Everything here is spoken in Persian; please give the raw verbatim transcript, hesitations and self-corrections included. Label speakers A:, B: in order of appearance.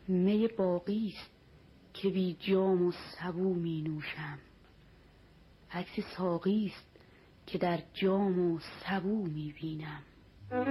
A: می باقی است که بی جام و سبو می نوشم، عکس ساقی است که در جام و سبو می بینم.